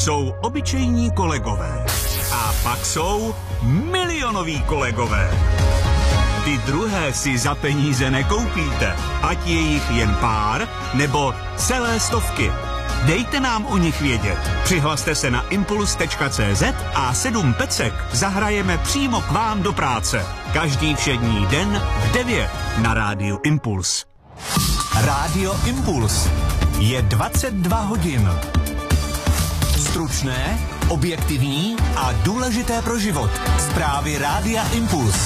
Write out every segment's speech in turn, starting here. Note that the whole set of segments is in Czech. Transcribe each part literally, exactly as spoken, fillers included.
jsou obyčejní kolegové. A pak jsou milionoví kolegové. Ty druhé si za peníze nekoupíte, ať je jich jen pár nebo celé stovky. Dejte nám o nich vědět. Přihlaste se na impuls tečka cé zet a sedm pecek zahrajeme přímo k vám do práce. Každý všední den v devět na rádiu Impuls. Rádio Impuls. Je dvacet dva hodin. Stručné, objektivní a důležité pro život. Zprávy Rádia Impuls.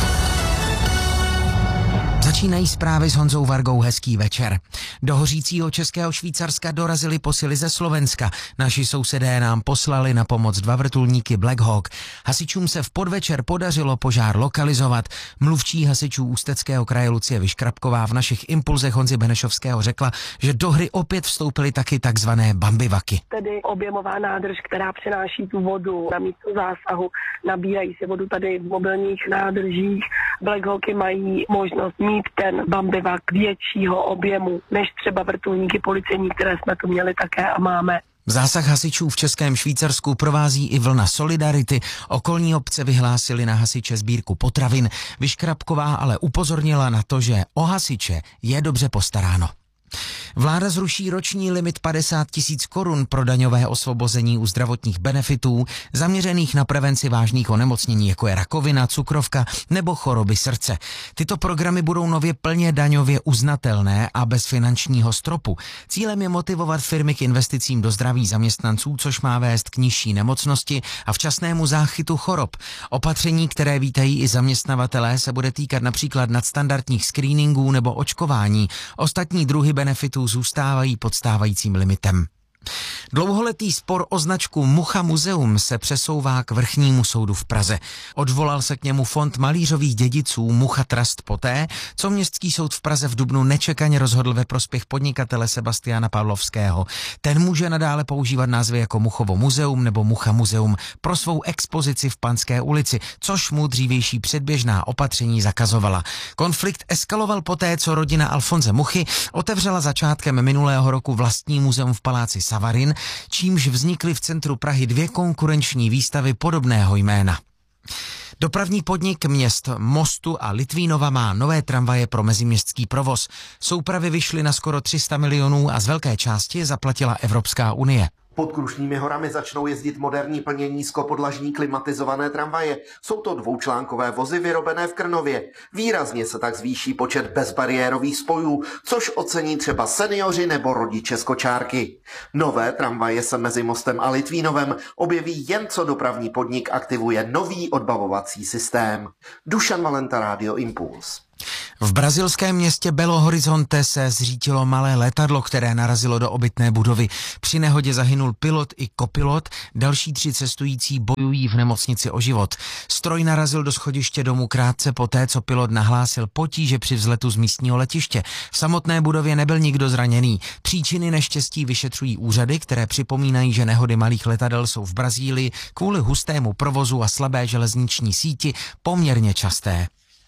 Začínají zprávy s Honzou Vargou. Hezký večer. Do hořícího Českého Švýcarska dorazily posily ze Slovenska. Naši sousedé nám poslali na pomoc dva vrtulníky Black Hawk. Hasičům se v podvečer podařilo požár lokalizovat. Mluvčí hasičů Ústeckého kraje Lucie Vyškrapková v našich impulzech Honzy Benešovského řekla, že do hry opět vstoupily taky takzvané bambivaky. Tedy objemová nádrž, která přináší tu vodu na místo zásahu, nabírají si vodu tady v mobilních nádržích. Black Hawky mají možnost mít ten bambivak většího objemu než třeba vrtulníky policejní, které jsme tu měli také a máme. Zásah hasičů v Českém Švýcarsku provází i vlna solidarity. Okolní obce vyhlásily na hasiče sbírku potravin. Vyškrapková ale upozornila na to, že o hasiče je dobře postaráno. Vláda zruší roční limit padesát tisíc korun pro daňové osvobození u zdravotních benefitů zaměřených na prevenci vážných onemocnění, jako je rakovina, cukrovka nebo choroby srdce. Tyto programy budou nově plně daňově uznatelné a bez finančního stropu. Cílem je motivovat firmy k investicím do zdraví zaměstnanců, což má vést k nižší nemocnosti a včasnému záchytu chorob. Opatření, které vítají i zaměstnavatelé, se bude týkat například nadstandardních screeningů nebo očkování. Ostatní druhy benefitů zůstávají pod stávajícím limitem. Dlouholetý spor o značku Mucha muzeum se přesouvá k Vrchnímu soudu v Praze. Odvolal se k němu fond malířových dědiců Mucha Trust poté, co Městský soud v Praze v dubnu nečekaně rozhodl ve prospěch podnikatele Sebastiana Pavlovského. Ten může nadále používat názvy jako Muchovo muzeum nebo Mucha muzeum pro svou expozici v Panské ulici, což mu dřívější předběžná opatření zakazovala. Konflikt eskaloval poté, co rodina Alfonse Muchy otevřela začátkem minulého roku vlastní muzeum v paláci Savarin, čímž vznikly v centru Prahy dvě konkurenční výstavy podobného jména. Dopravní podnik měst Mostu a Litvínova má nové tramvaje pro meziměstský provoz. Soupravy vyšly na skoro tři sta milionů a z velké části zaplatila Evropská unie. Pod Krušnými horami začnou jezdit moderní plně nízkopodlažní klimatizované tramvaje. Jsou to dvoučlánkové vozy vyrobené v Krnově. Výrazně se tak zvýší počet bezbariérových spojů, což ocení třeba seniori nebo rodiče z kočárky. Nové tramvaje se mezi Mostem a Litvínovem objeví jen co dopravní podnik aktivuje nový odbavovací systém. Dušan Valenta, Rádio Impuls. V brazilském městě Belo Horizonte se zřítilo malé letadlo, které narazilo do obytné budovy. Při nehodě zahynul pilot i kopilot, další tři cestující bojují v nemocnici o život. Stroj narazil do schodiště domu krátce poté, co pilot nahlásil potíže při vzletu z místního letiště. V samotné budově nebyl nikdo zraněný. Příčiny neštěstí vyšetřují úřady, které připomínají, že nehody malých letadel jsou v Brazílii kvůli hustému provozu a slabé železniční síti poměrně časté.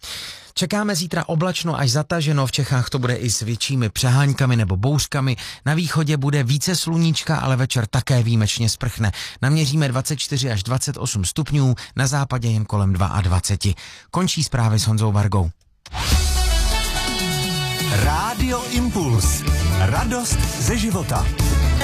Čekáme zítra oblačno až zataženo, v Čechách to bude i s většími přeháňkami nebo bouřkami. Na východě bude více sluníčka, ale večer také výjimečně sprchne. Naměříme dvacet čtyři až dvacet osm stupňů, na západě jen kolem dvacet dva. Končí zprávy s Honzou Vargou. Rádio Impuls. Radost ze života.